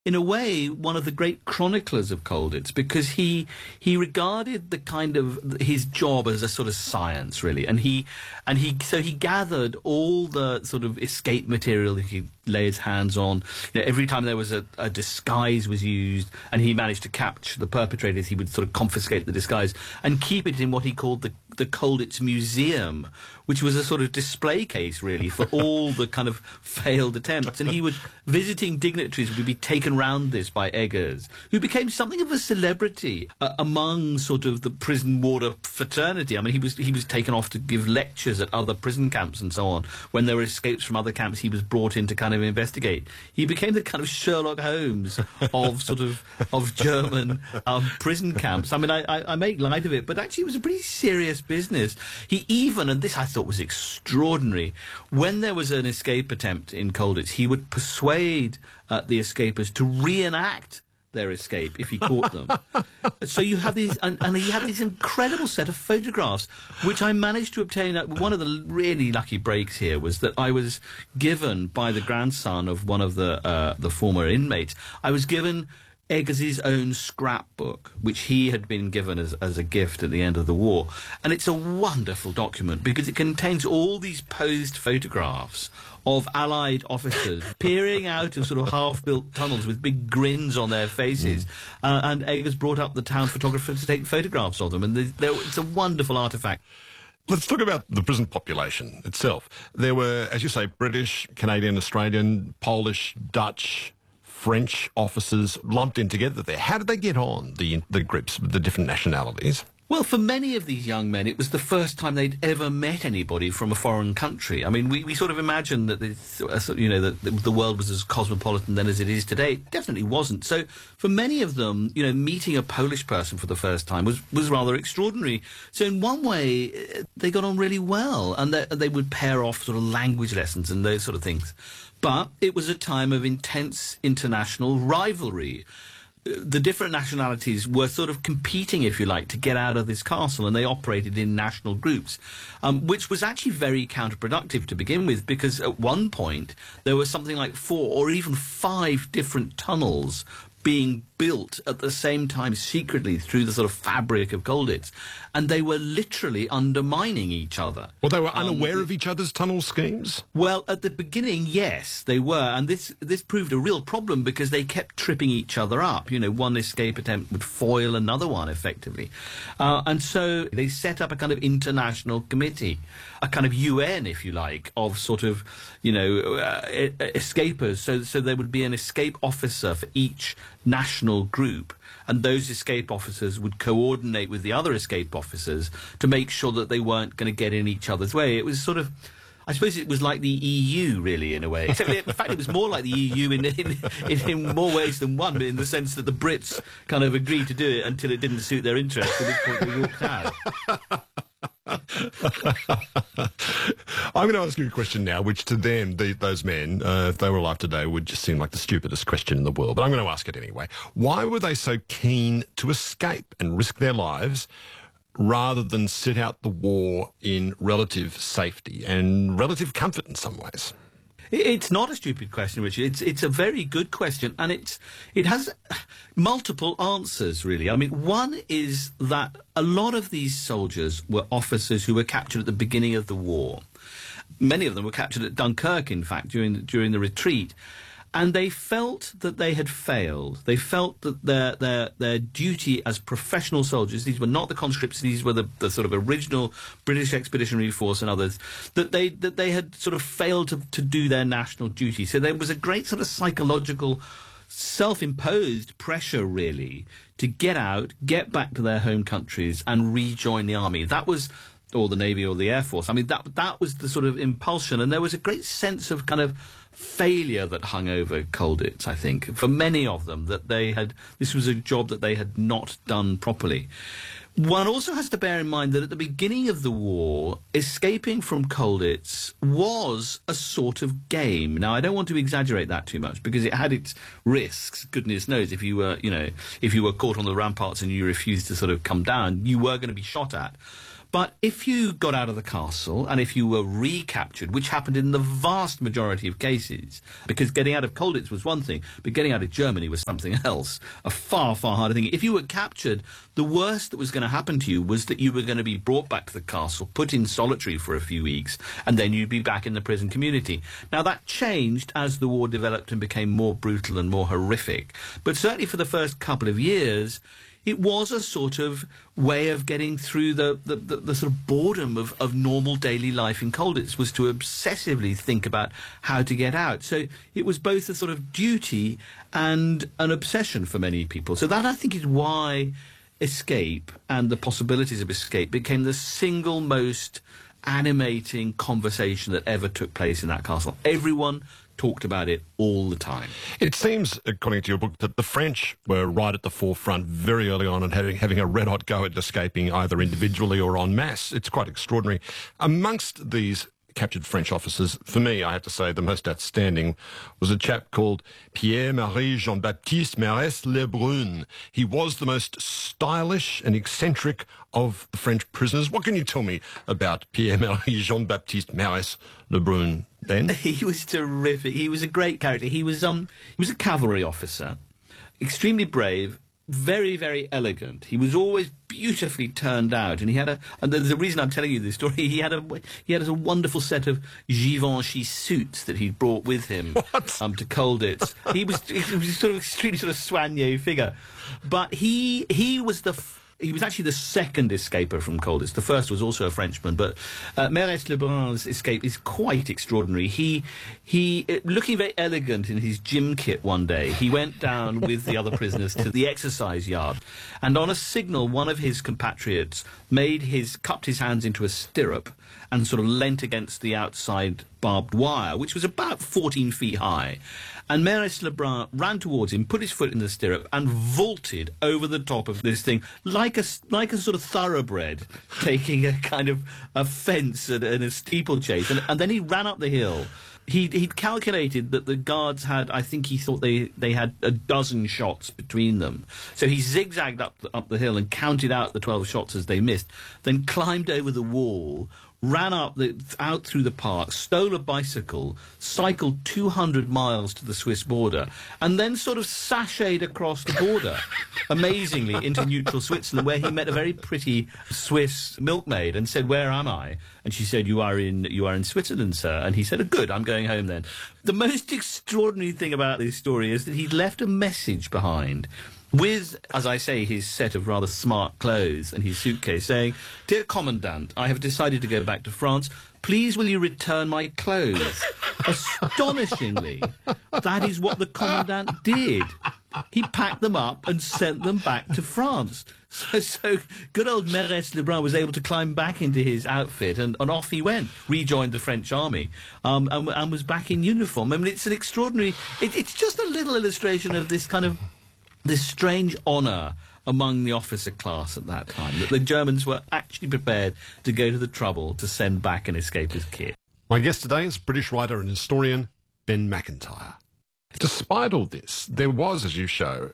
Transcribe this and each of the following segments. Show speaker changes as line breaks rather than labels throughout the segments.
in a way, one of the great chroniclers of Colditz, because he regarded the kind of his job as a sort of science, really, and he gathered all the sort of escape material that he lay his hands on. You know, every time there was a disguise was used, and he managed to capture the perpetrators, he would sort of confiscate the disguise and keep it in what he called the Colditz Museum, which was a sort of display case, really, for all the kind of failed attempts. And he would, visiting dignitaries would be taken round this by Eggers, who became something of a celebrity among sort of the prison warder fraternity. I mean, he was taken off to give lectures at other prison camps and so on. When there were escapes from other camps, he was brought in to kind of investigate. He became the kind of Sherlock Holmes of of German prison camps. I mean, I make light of it, but actually it was a pretty serious business. He even, and this I thought was extraordinary, when there was an escape attempt in Colditz, he would persuade the escapers to reenact their escape if he caught them. So you have these, and he had this incredible set of photographs, which I managed to obtain. One of the really lucky breaks here was that I was given by the grandson of one of the former inmates. I was given Eggers' own scrapbook, which he had been given as a gift at the end of the war. And it's a wonderful document because it contains all these posed photographs of Allied officers peering out of sort of half-built tunnels with big grins on their faces. And Eggers brought up the town photographer to take photographs of them. And it's a wonderful artefact.
Let's talk about the prison population itself. There were, as you say, British, Canadian, Australian, Polish, Dutch, French officers lumped in together there. How did they get on, the groups, the different nationalities?
Well, for many of these young men, it was the first time they'd ever met anybody from a foreign country. I mean, we sort of imagined that that the world was as cosmopolitan then as it is today. It definitely wasn't. So, for many of them, meeting a Polish person for the first time was rather extraordinary. So, in one way, they got on really well, and they would pair off sort of language lessons and those sort of things. But it was a time of intense international rivalry. The different nationalities were sort of competing, if you like, to get out of this castle, and they operated in national groups, which was actually very counterproductive to begin with, because at one point there was something like 4 or even 5 different tunnels being built at the same time secretly through the sort of fabric of Colditz, and they were literally undermining each other.
Well, they were unaware of each other's tunnel schemes?
Well, at the beginning, yes, they were, and this proved a real problem because they kept tripping each other up. One escape attempt would foil another one, effectively. And so they set up a kind of international committee, a kind of UN, if you like, of sort of, escapers. So there would be an escape officer for each national group, and those escape officers would coordinate with the other escape officers to make sure that they weren't going to get in each other's way. It was sort of, I suppose it was like the EU, really, in a way. Except, in fact, it was more like the EU in more ways than one, but in the sense that the Brits kind of agreed to do it until it didn't suit their interests, at which point they walked out.
I'm going to ask you a question now, which to them, those men, if they were alive today, would just seem like the stupidest question in the world. But I'm going to ask it anyway. Why were they so keen to escape and risk their lives rather than sit out the war in relative safety and relative comfort in some ways?
It's not a stupid question, Richard. It's a very good question, and it has multiple answers, really. I mean, one is that a lot of these soldiers were officers who were captured at the beginning of the war. Many of them were captured at Dunkirk, in fact, during the retreat. And they felt that they had failed. They felt that their duty as professional soldiers, these were not the conscripts, these were the sort of original British Expeditionary Force and others, that they had sort of failed to do their national duty. So there was a great sort of psychological, self-imposed pressure, really, to get out, get back to their home countries and rejoin the army. That was, or the Navy or the Air Force. I mean, that was the sort of impulsion. And there was a great sense of kind of failure that hung over Colditz, I think, for many of them, that this was a job that they had not done properly. One also has to bear in mind that at the beginning of the war, escaping from Colditz was a sort of game. Now, I don't want to exaggerate that too much because it had its risks. Goodness knows, if you were caught on the ramparts and you refused to sort of come down, you were going to be shot at. But if you got out of the castle and if you were recaptured, which happened in the vast majority of cases, because getting out of Colditz was one thing, but getting out of Germany was something else, a far, far harder thing. If you were captured, the worst that was going to happen to you was that you were going to be brought back to the castle, put in solitary for a few weeks, and then you'd be back in the prison community. Now, that changed as the war developed and became more brutal and more horrific. But certainly for the first couple of years, it was a sort of way of getting through the sort of boredom of normal daily life in Colditz, was to obsessively think about how to get out. So it was both a sort of duty and an obsession for many people. So that, I think, is why escape and the possibilities of escape became the single most animating conversation that ever took place in that castle. Everyone talked about it all the time.
It seems, according to your book, that the French were right at the forefront very early on and having a red-hot go at escaping either individually or en masse. It's quite extraordinary. Amongst these captured French officers, for me, I have to say, the most outstanding was a chap called Pierre-Marie Jean-Baptiste Marès Lebrun. He was the most stylish and eccentric of the French prisoners. What can you tell me about Pierre-Marie Jean-Baptiste Marès Lebrun, Ben?
He was terrific. He was a great character. He was a cavalry officer, extremely brave, very, very elegant. He was always beautifully turned out, and and there's a reason I'm telling you this story. He had a wonderful set of Givenchy suits that he'd brought with him to Colditz. He was sort of extremely sort of soigné figure, but he was actually the second escaper from Colditz. The first was also a Frenchman, but Marès Lebrun's escape is quite extraordinary. He looking very elegant in his gym kit one day, he went down with the other prisoners to the exercise yard, and on a signal, one of his compatriots cupped his hands into a stirrup and sort of leant against the outside barbed wire, which was about 14 feet high. And Marès Lebrun ran towards him, put his foot in the stirrup, and vaulted over the top of this thing like a sort of thoroughbred taking a kind of a fence and a steeplechase. And then he ran up the hill. He'd calculated that the guards had, I think he thought they had a dozen shots between them. So he zigzagged up the hill and counted out the 12 shots as they missed, then climbed over the wall, ran out through the park, stole a bicycle, cycled 200 miles to the Swiss border, and then sort of sashayed across the border, amazingly, into neutral Switzerland, where he met a very pretty Swiss milkmaid and said, "Where am I?" And she said, you are in Switzerland, sir." And he said, "Oh, good, I'm going home then." The most extraordinary thing about this story is that he'd left a message behind with, as I say, his set of rather smart clothes and his suitcase, saying, "Dear Commandant, I have decided to go back to France. Please will you return my clothes?" Astonishingly, that is what the Commandant did. He packed them up and sent them back to France. So good old Marès Lebrun was able to climb back into his outfit, and off he went, rejoined the French army, and was back in uniform. I mean, it's an extraordinary... It's just a little illustration of this kind of... this strange honour among the officer class at that time, that the Germans were actually prepared to go to the trouble to send back an escapist kit.
My guest today is British writer and historian Ben Macintyre. Despite all this, there was, as you show,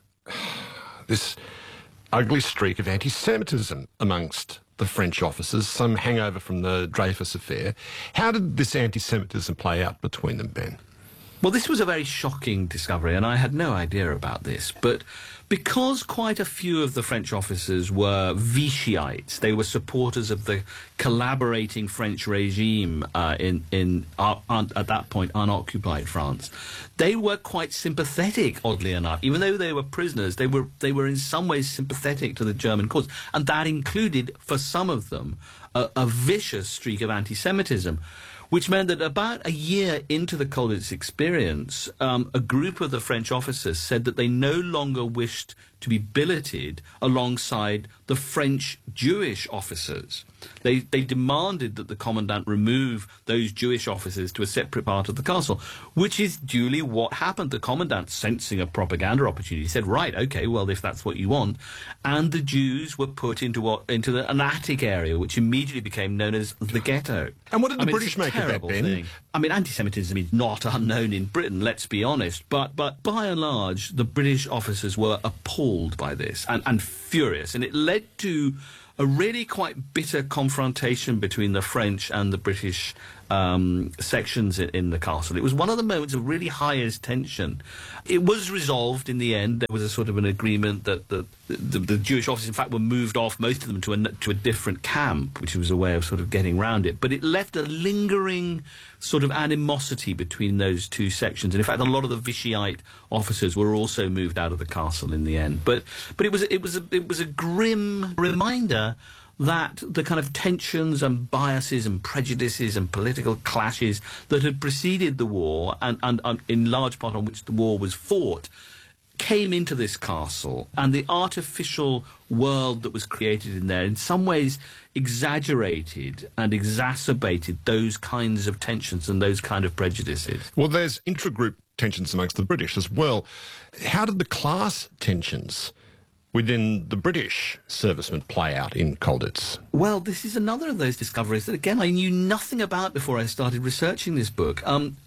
this ugly streak of anti-Semitism amongst the French officers, some hangover from the Dreyfus affair. How did this anti-Semitism play out between them, Ben?
Well, this was a very shocking discovery, and I had no idea about this. But because quite a few of the French officers were Vichyites, they were supporters of the collaborating French regime at that point, unoccupied France, they were quite sympathetic, oddly enough. Even though they were prisoners, they were in some ways sympathetic to the German cause. And that included, for some of them, a vicious streak of anti-Semitism, which meant that about a year into the Colditz experience, a group of the French officers said that they no longer wished to be billeted alongside the French Jewish officers. They demanded that the commandant remove those Jewish officers to a separate part of the castle, which is duly what happened. The commandant, sensing a propaganda opportunity, said, "Right, okay, well, if that's what you want." And the Jews were put into an attic area, which immediately became known as the ghetto.
And what did the British make of that, Ben?
Thing. I mean, anti-Semitism is not unknown in Britain, let's be honest, but by and large, the British officers were appalled by this and furious, and it led to a really quite bitter confrontation between the French and the British sections in the castle. It was one of the moments of really highest tension. It was resolved in the end. There was a sort of an agreement that the Jewish officers, in fact, were moved off, most of them, to a different camp, which was a way of sort of getting around it. But it left a lingering sort of animosity between those two sections. And in fact, a lot of the Vichyite officers were also moved out of the castle in the end. But it was a grim reminder that the kind of tensions and biases and prejudices and political clashes that had preceded the war, and in large part on which the war was fought, came into this castle, and the artificial world that was created in there in some ways exaggerated and exacerbated those kinds of tensions and those kind of prejudices.
Well, there's intra-group tensions amongst the British as well. How did the class tensions within the British servicemen play out in Colditz?
Well, this is another of those discoveries that, again, I knew nothing about before I started researching this book.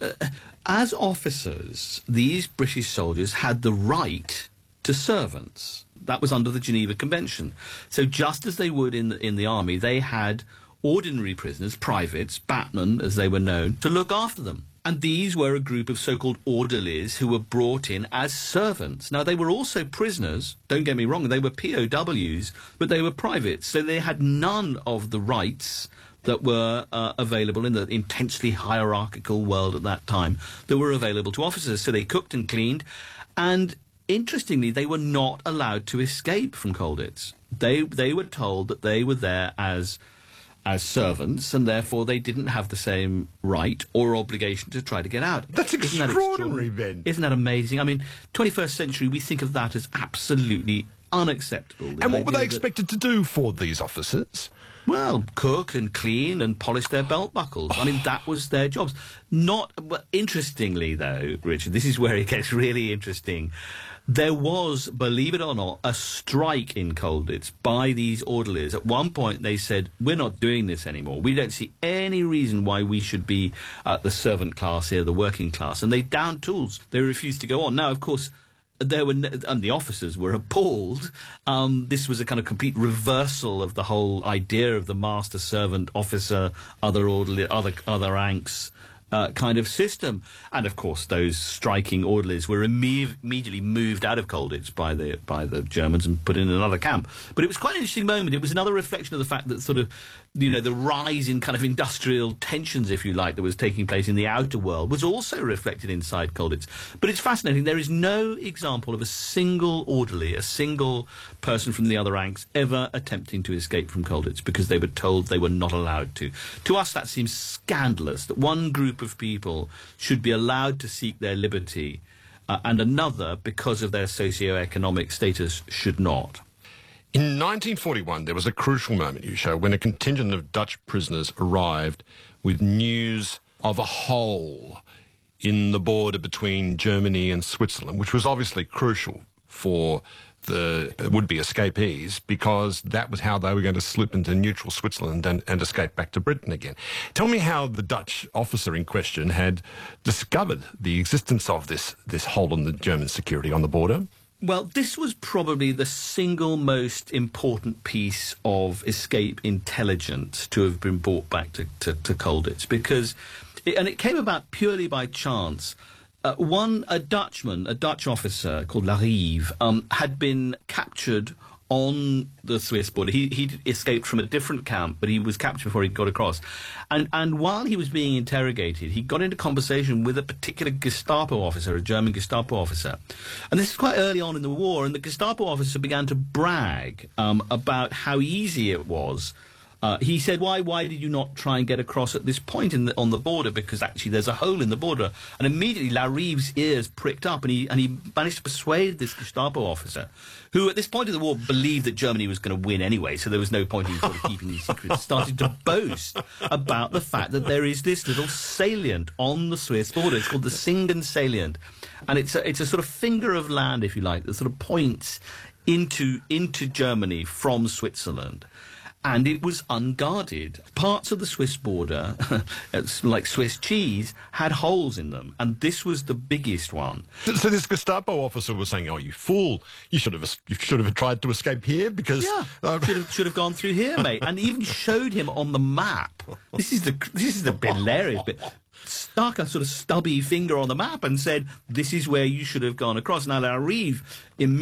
As officers, these British soldiers had the right to servants. That was under the Geneva Convention. So just as they would in the army, they had ordinary prisoners, privates, batmen, as they were known, to look after them. And these were a group of so-called orderlies who were brought in as servants. Now, they were also prisoners, don't get me wrong, they were POWs, but they were privates, so they had none of the rights that were available in the intensely hierarchical world at that time that were available to officers. So they cooked and cleaned, and interestingly, they were not allowed to escape from Colditz. They were told that they were there as servants, and therefore they didn't have the same right or obligation to try to get out.
That's extraordinary, Ben.
Isn't that amazing? I mean, 21st century, we think of that as absolutely unacceptable.
And what were they expected to do for these officers?
Well, cook and clean and polish their belt buckles. I mean, that was their jobs. Interestingly, though, Richard, this is where it gets really interesting. There was, believe it or not, a strike in Colditz by these orderlies. At one point, they said, we're not doing this anymore. We don't see any reason why we should be the servant class here, the working class. And they downed tools. They refused to go on. Now, of course, and the officers were appalled. This was a kind of complete reversal of the whole idea of the master, servant, officer, other orderly, other ranks kind of system. And of course, those striking orderlies were immediately moved out of Colditz by the Germans and put in another camp. But it was quite an interesting moment. It was another reflection of the fact that sort of, the rise in kind of industrial tensions, if you like, that was taking place in the outer world was also reflected inside Colditz. But it's fascinating. There is no example of a single orderly, a single person from the other ranks ever attempting to escape from Colditz because they were told they were not allowed to. To us, that seems scandalous, that one group of people should be allowed to seek their liberty and another, because of their socio-economic status, should not.
In 1941, there was a crucial moment, Yusho, when a contingent of Dutch prisoners arrived with news of a hole in the border between Germany and Switzerland, which was obviously crucial for the would-be escapees, because that was how they were going to slip into neutral Switzerland and escape back to Britain again. Tell me how the Dutch officer in question had discovered the existence of this hole in the German security on the border.
Well, this was probably the single most important piece of escape intelligence to have been brought back to Colditz, because it came about purely by chance. A Dutch officer called Larive, had been captured on the Swiss border. He'd escaped from a different camp, but he was captured before he got across. And while he was being interrogated, he got into conversation with a particular Gestapo officer, a German Gestapo officer. And this is quite early on in the war, and the Gestapo officer began to brag about how easy it was. He said, why did you not try and get across at this point on the border? Because actually there's a hole in the border. And immediately Larive's ears pricked up, and he managed to persuade this Gestapo officer, who at this point of the war believed that Germany was going to win anyway, so there was no point in sort of keeping these secrets, started to boast about the fact that there is this little salient on the Swiss border. It's called the Singen salient. And it's a sort of finger of land, if you like, that sort of points into Germany from Switzerland. and it was unguarded. Parts of the Swiss border, it's like Swiss cheese, had holes in them, and this was the biggest one.
So this Gestapo officer was saying, "Oh, you fool! You should have tried to escape here because
Should have gone through here, mate," and even showed him on the map. This is the hilarious bit. Stuck a sort of stubby finger on the map and said, "This is where you should have gone across." Now, Rive